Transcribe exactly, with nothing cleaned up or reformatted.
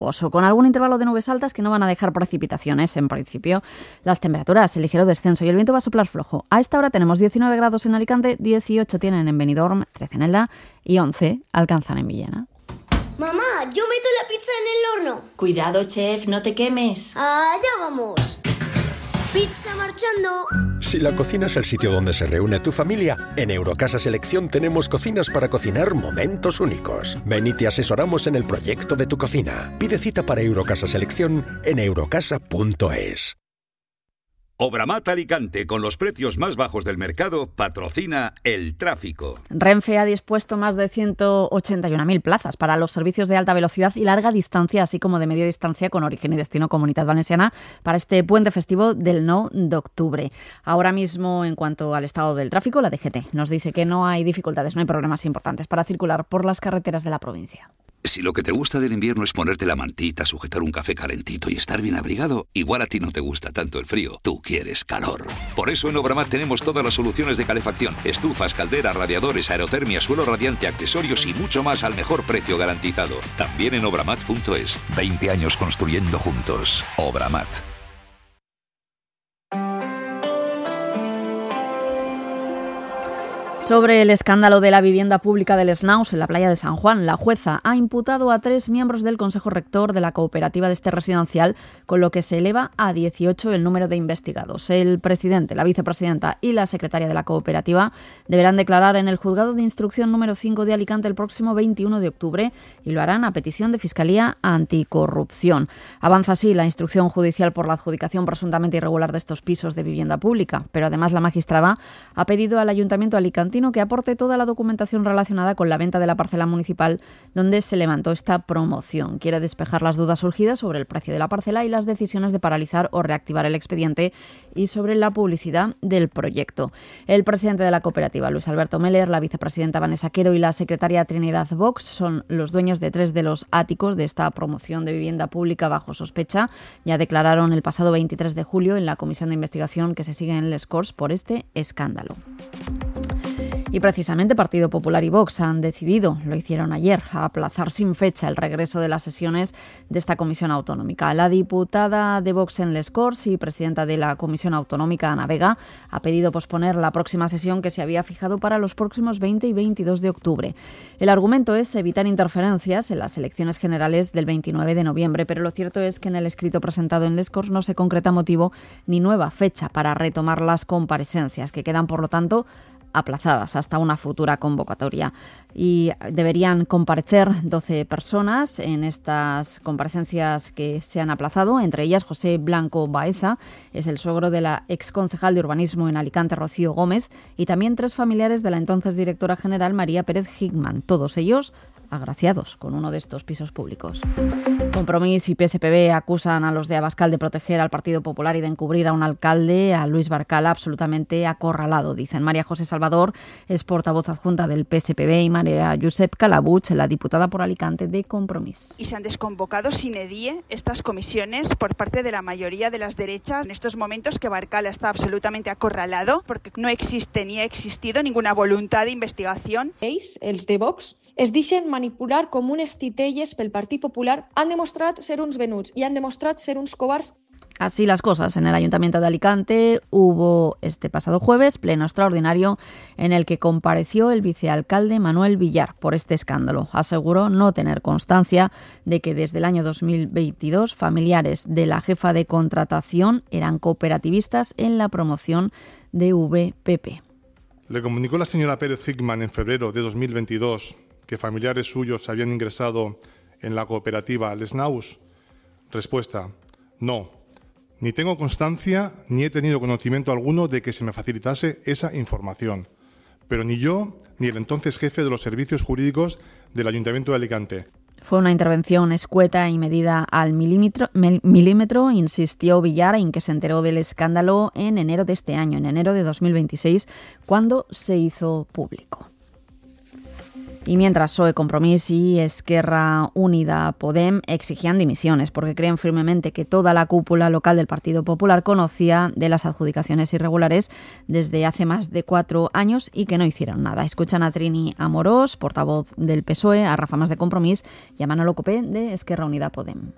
oso, con algún intervalo de nubes altas que no van a dejar precipitaciones. En principio, las temperaturas, el ligero descenso y el viento va a soplar flojo. A esta hora tenemos diecinueve grados en Alicante, dieciocho tienen en Benidorm, trece en Elda y once alcanzan en Villena. Mamá, yo meto la pizza en el horno. Cuidado, chef, no te quemes. Allá vamos. Pizza marchando. Si la cocina es el sitio donde se reúne tu familia, en Eurocasa Selección tenemos cocinas para cocinar momentos únicos. Ven y te asesoramos en el proyecto de tu cocina. Pide cita para Eurocasa Selección en eurocasa punto es. Obramat Alicante, con los precios más bajos del mercado, patrocina el tráfico. Renfe ha dispuesto más de ciento ochenta y una mil plazas para los servicios de alta velocidad y larga distancia, así como de media distancia con origen y destino Comunitat Valenciana, para este puente festivo del nou d'octubre. Ahora mismo, en cuanto al estado del tráfico, la D G T nos dice que no hay dificultades, no hay problemas importantes para circular por las carreteras de la provincia. Si lo que te gusta del invierno es ponerte la mantita, sujetar un café calentito y estar bien abrigado, igual a ti no te gusta tanto el frío. Tú quieres calor. Por eso en Obramat tenemos todas las soluciones de calefacción: estufas, calderas, radiadores, aerotermia, suelo radiante, accesorios y mucho más al mejor precio garantizado. También en obramat punto es. veinte años construyendo juntos. Obramat. Sobre el escándalo de la vivienda pública del Snaus en la playa de San Juan, la jueza ha imputado a tres miembros del Consejo Rector de la cooperativa de este residencial, con lo que se eleva a dieciocho el número de investigados. El presidente, la vicepresidenta y la secretaria de la cooperativa deberán declarar en el juzgado de instrucción número cinco de Alicante el próximo veintiuno de octubre y lo harán a petición de Fiscalía Anticorrupción. Avanza así la instrucción judicial por la adjudicación presuntamente irregular de estos pisos de vivienda pública, pero además la magistrada ha pedido al Ayuntamiento alicantino que aporte toda la documentación relacionada con la venta de la parcela municipal donde se levantó esta promoción. Quiere despejar las dudas surgidas sobre el precio de la parcela y las decisiones de paralizar o reactivar el expediente y sobre la publicidad del proyecto. El presidente de la cooperativa, Luis Alberto Meller, la vicepresidenta Vanessa Quero y la secretaria Trinidad Vox son los dueños de tres de los áticos de esta promoción de vivienda pública bajo sospecha. Ya declararon el pasado veintitrés de julio en la comisión de investigación que se sigue en Les Corts por este escándalo. Y precisamente Partido Popular y Vox han decidido, lo hicieron ayer, a aplazar sin fecha el regreso de las sesiones de esta comisión autonómica. La diputada de Vox en Les Corts y presidenta de la comisión autonómica, Ana Vega, ha pedido posponer la próxima sesión que se había fijado para los próximos veinte y veintidós de octubre. El argumento es evitar interferencias en las elecciones generales del veintinueve de noviembre, pero lo cierto es que en el escrito presentado en Les Corts no se concreta motivo ni nueva fecha para retomar las comparecencias, que quedan, por lo tanto, aplazadas hasta una futura convocatoria. Y deberían comparecer doce personas en estas comparecencias que se han aplazado, entre ellas José Blanco Baeza, es el suegro de la exconcejal de Urbanismo en Alicante, Rocío Gómez, y también tres familiares de la entonces directora general, María Pérez Hickman, todos ellos agraciados con uno de estos pisos públicos. Compromís y P S P B acusan a los de Abascal de proteger al Partido Popular y de encubrir a un alcalde, a Luis Barcala, absolutamente acorralado, dicen. María José Salvador es portavoz adjunta del P S P B y María Josep Calabuch, la diputada por Alicante de Compromís. Y se han desconvocado sine die estas comisiones por parte de la mayoría de las derechas en estos momentos que Barcala está absolutamente acorralado porque no existe ni ha existido ninguna voluntad de investigación. Ells, els de Vox, es deixen manipular com unes titelles pel Partit Popular. Han demostrat ser uns venuts i han demostrat ser uns covards. Así las cosas. En el Ayuntamiento de Alicante hubo este pasado jueves pleno extraordinario en el que compareció el vicealcalde Manuel Villar por este escándalo. Aseguró no tener constancia de que desde el año dos mil veintidós familiares de la jefa de contratación eran cooperativistas en la promoción de V P P. Le comunicó la señora Pérez Hickman en febrero de dos mil veintidós que familiares suyos habían ingresado en la cooperativa Les Naus. Respuesta: no. Ni tengo constancia ni he tenido conocimiento alguno de que se me facilitase esa información. Pero ni yo ni el entonces jefe de los servicios jurídicos del Ayuntamiento de Alicante. Fue una intervención escueta y medida al milímetro, milímetro, insistió Villar, en que se enteró del escándalo en enero de este año, en enero de dos mil veintiséis, cuando se hizo público. Y mientras P S O E, Compromís y Esquerra Unida Podem exigían dimisiones porque creen firmemente que toda la cúpula local del Partido Popular conocía de las adjudicaciones irregulares desde hace más de cuatro años y que no hicieron nada. Escuchan a Trini Amorós, portavoz del P S O E, a Rafa Mas de Compromís y a Manolo Copé de Esquerra Unida Podem.